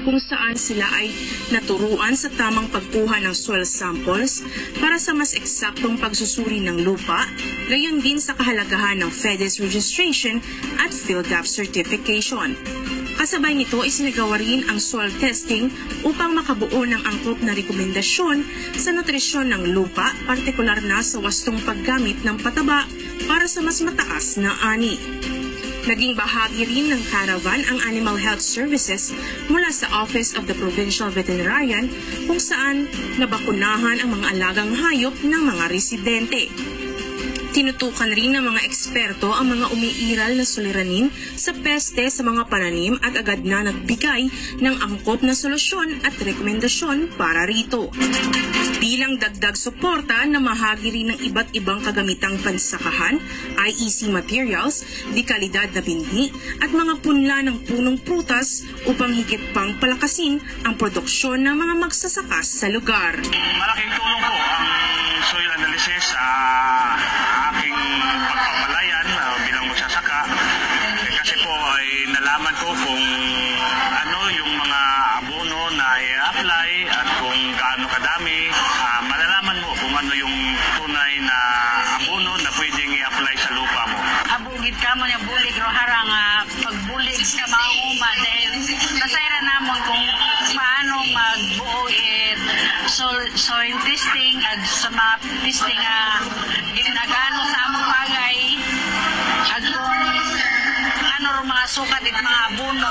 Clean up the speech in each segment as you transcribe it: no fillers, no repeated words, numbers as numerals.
kung saan sila ay naturuan sa tamang pagkuha ng soil samples para sa mas eksaktong pagsusuri ng lupa, gayon din sa kahalagahan ng FEDES registration at PhilGAP certification. Kasabay nito, isinagawa rin ang soil testing upang makabuo ng angkop na rekomendasyon sa nutrisyon ng lupa, partikular na sa wastong paggamit ng pataba para sa mas mataas na ani. Naging bahagi rin ng caravan ang Animal Health Services mula sa Office of the Provincial Veterinarian kung saan nabakunahan ang mga alagang hayop ng mga residente. Tinutukan rin ng mga eksperto ang mga umiiral na suliranin sa peste sa mga pananim at agad na nagbigay ng angkop na solusyon at rekomendasyon para rito. Bilang dagdag suporta na mahagi rin ng iba't ibang kagamitang pansakahan, IEC materials, dekalidad na binhi at mga punla ng punong prutas upang higit pang palakasin ang produksyon ng mga magsasaka sa lugar. Malaking tulong po ang soil analysis sa aking pagpapalayan bilang magsasaka. Kasi po ay nalaman ko kung ano yung mga abono na i-apply at kung gaano kadami. Malalaman mo kung ano yung tunay na abono na pwedeng i-apply sa lupa mo. Abugid ka mo na bulig ro harang pagbulig sa mga uma dahil nasayra namon kung paano magbuo soil testing at sa mga testing ginagano sa among bagay at kung ano ro mga sukat at mga abono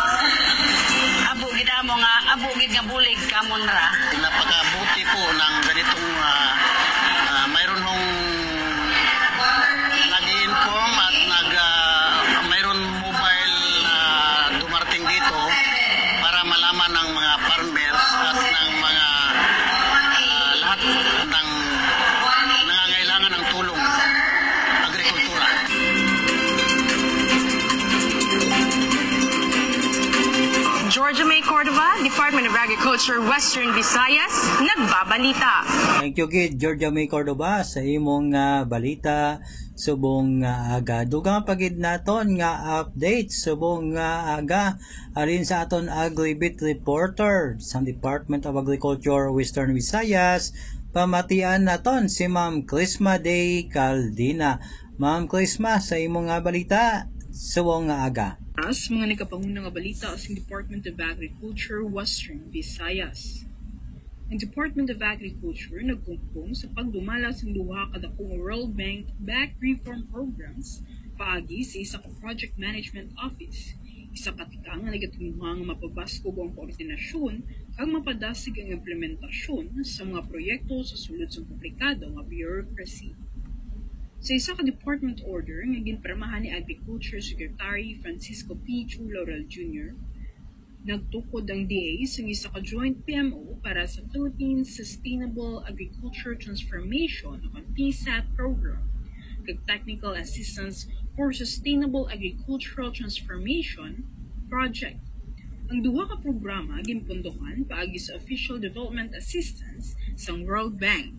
abugid nga bulig kamon ra. Napakabuti po ng ganitong mayroon hong nag-i-inform at mayroon mobile dumarating dito para malaman ng mga farmers at ng mga lahat ng nangangailangan ng tulong agrikultura. Georgia May Cordova, Department of Agriculture, Western Visayas, nagbabalita. Thank you, Gid. Georgia May Cordova sa imong balita subong aga. Dugang pagid naton nga update subong aga arin sa aton Agribit reporter sa Department of Agriculture, Western Visayas. Pamatian naton si Ma'am Crisma Day Caldina. Ma'am Crisma, sa imong balita subong aga. Mga nagkapangunang balita sa Department of Agriculture, Western Visayas. Ang Department of Agriculture nagkumpong sa pagdumala sa duha ka dakong World Bank backed reform programs paagi sa isa ka project management office. Isa ka tika nga nagatinguhang mapabaskog ang koordinasyon kag mapadasig ang implementasyon sa mga proyekto sa sulod sa komplikado nga bureaucracy. Sa isa ka department order nga ginpirmahan ni Agriculture Secretary Francisco P. Chu Laurel Jr., nagtukod ang DA sa isa ka joint PMO para sa Philippines Sustainable Agriculture Transformation o PSAT program kag Technical Assistance for Sustainable Agricultural Transformation project. Ang duha ka programa ginpondohan paagi sa Official Development Assistance sa World Bank.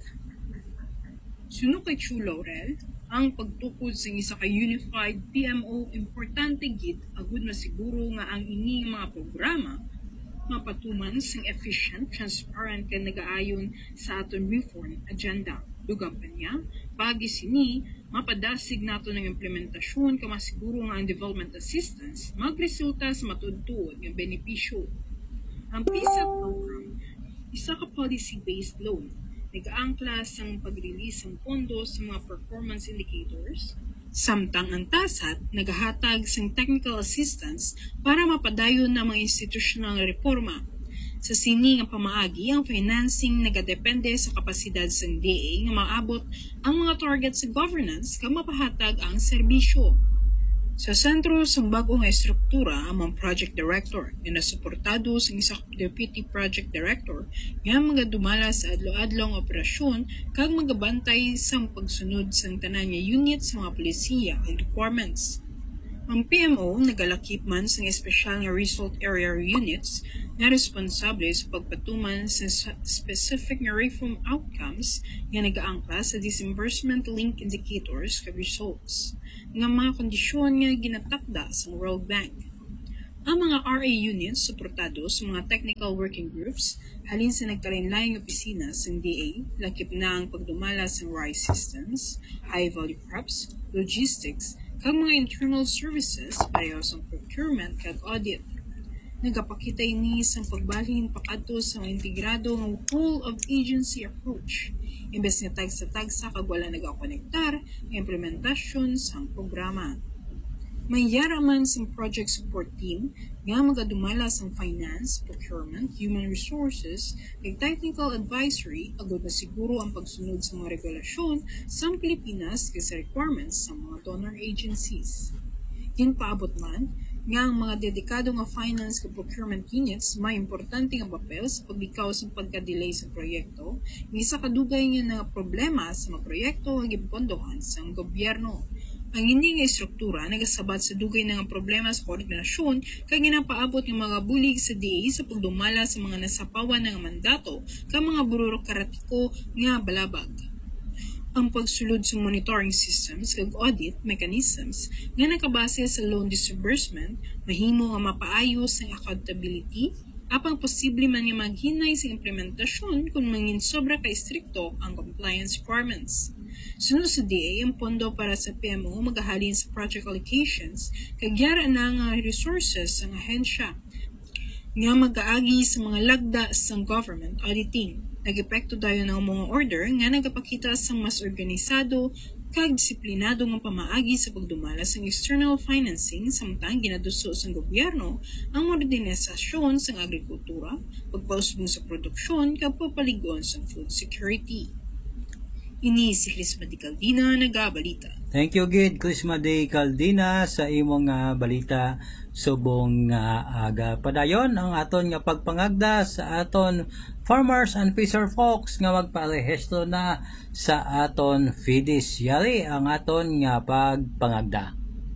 Suno kay Chu Laurel, ang pagtukod sa isa ka unified PMO importante gid agud masiguro nga ang ini mga programa mapatuman sang efficient, transparent kay nagaayon sa aton reform agenda. Dugang pa niya, pagi sini mapadasig nato ng implementasyon ka masiguro nga ang development assistance magresulta sa matudtuod nga benepisyo. Ang PSAT program isa ka policy-based loan nag-aangkla sang pag-release ng pondo sa mga performance indicators, samtang ang TASAT naghahatag sang technical assistance para mapadayon ng mga institusyonal reforma. Sa sini nga pamaagi, ang financing nagadepende sa kapasidad sang DA nga maabot ang mga targets sa governance kag mapahatag ang serbisyo. Sa sentro sang bagong estruktura ang mga project director nga nasuportado sa isa deputy project director nga mga dumala sa adlaw-adlaw operasyon kag magabantay sa pagsunod sa tanan nga unit sa mga polisiya ug requirements. Ang PMO nagalakip man sa espesyal nga result area units na responsable sa pagpatuman sa specific nga reform outcomes nga nagaangkla sa disbursement link indicators kag results nga mga kondisyon nga ginatakda sa World Bank. Ang mga RA units suportado sa mga technical working groups halin sa nagkalain-laing opisina sa DA, lakip na ang pagdumala sa rice systems, high-value crops, logistics, kag mga internal services pareho sa procurement kag audit. Nagapakita ini sa pagbalhin pakadto sa integrado ng whole of agency approach. Imbes nga tagsa-tagsa kag wala nagakonektar ang implementasyon sa programa. May yaraman sa project support team nga magadumala sa finance, procurement, human resources, ug technical advisory agud na siguro ang pagsunod sa mga regulasyon sa Pilipinas kay sa requirements sa mga donor agencies. Ginpaabot man nga ang mga dedikado nga finance ug procurement units may importante nga papel sa paglikaw sa pagka-delay sa proyekto, isa kadugay nga na problema sa mga proyekto nga gipondohan sa gobyerno. Ang hindi nga istruktura nagasabat sa dugay na nga problema sa koordinasyon kay ginapaabot ng mga bulig sa DA sa pagdumala sa mga nasapawan ng mandato ka mga burokratiko nga balabag. Ang pagsulod sa monitoring systems kag audit mechanisms nga nakabase sa loan disbursement mahimo nga mapaayos ang accountability apang posible man nga maghinay sa implementasyon kung mangin sobra ka istrikto ang compliance requirements. Sunod sa DA, ang pondo para sa PMO magahalin sa project allocations kagyara na nga resources sa ahensya nga mag-aagi sa mga lagda sa government auditing. Nag-epekto dayo ng mga order nga nagapakita sa mas organisado kag disiplinado nga pamaagi sa pagdumala sa external financing samtang ginaduso sa gobyerno ang modernisasyon sa agrikultura, pagpausbong sa produksyon kag papaligon sa food security. Ini si Chris Madicaldina nagabalita. Thank you gid Chris Madicaldina sa imong balita subong aga. Padayon ang aton nga pagpangagda sa aton farmers and fisher folks nga magparehistro na sa aton FIDIS. Yari ang aton nga pagpangagda.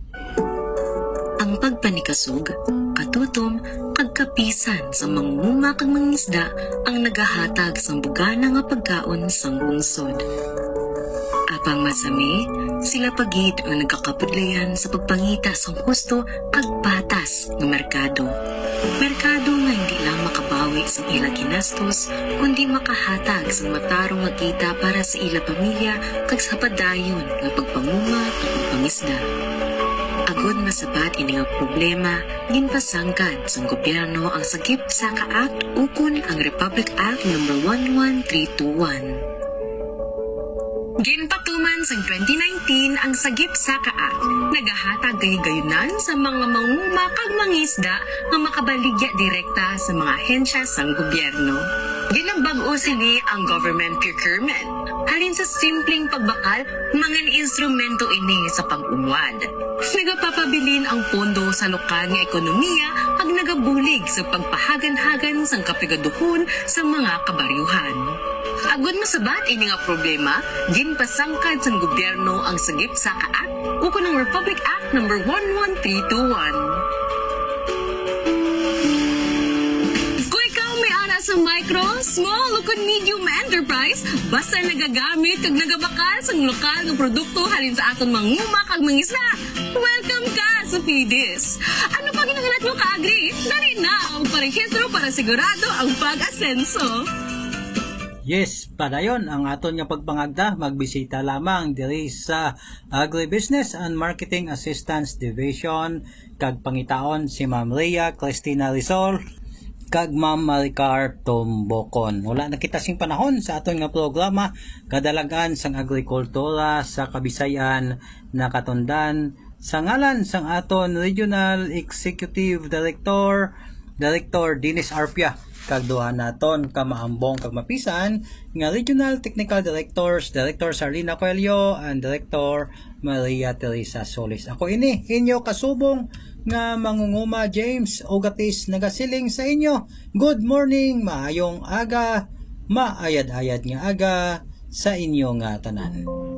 Ang pagpanikasog, katutom, kagkapisan sa manguma kag mangisda ang nagahatag sa bugana nga pagkaon sa lungsod. Apang masami, sila pagid ang nagkakapudlayan sa pagpangita sa husto kag patas ng merkado. Merkado nga hindi lang makabawi sa ila ginastos, kundi makahatag sa matarong nga kita para sa ila pamilya kag sa padayon nga pagpanguma kag pagpangisda. Agod masabat ini nga problema, ginpasangkad sa gobyerno ang Sagip Saka Act ukon ang Republic Act No. 11321. Ginpatuman sa 2019 ang Sagip Saka Act, nagahatag gayunan sa mga manguma kag mangisda nga makabaligya direkta sa mga ahensya sang gobyerno. Ginambag-o sini ang government procurement. Halin sa simpleng pagbakal, mga instrumento ini sa pag-unwad. Nagapapabilin ang pondo sa lokal nga ekonomiya ag nagabulig sa pagpahagan-hagan sang kapigaduhon sa mga kabaryuhan. Agod masabat ini nga problema, ginpasangkad sang gobyerno ang Sagip Saka Act ukon ang Republic Act No. 11321. Kung ikaw may ara sa micro, small ukon medium enterprise, basta nagagamit kag nagabakal sang lokal nga produkto halin sa aton manguma kag mangisda, welcome ka sa FIDIS. Ano pa ginagalat mo ka-agri? Dari na ang parehistro para sigurado ang pag-asenso. Yes, padayon ang aton nga pagpangagda, magbisita lamang diri sa Agribusiness and Marketing Assistance Division kag pangitaon si Ma'am Rhea Cristina Rizal kag Ma'am Maricar Tombokon. Wala na kita sing panahon sa aton nga programa kadalagan sang agrikultura sa Kabisayan na katundan sa ngalan sang aton Regional Executive Director Dennis Arpia kag duha naton kamaambong kag mapisan nga Regional Technical Directors Director Sarlina Coelho and Director Maria Teresa Solis. Ako ini inyo kasubong nga mangunguma James Ogatis nagasiling sa inyo. Good morning, maayong aga, maayad-ayad nga aga sa inyo nga tanan.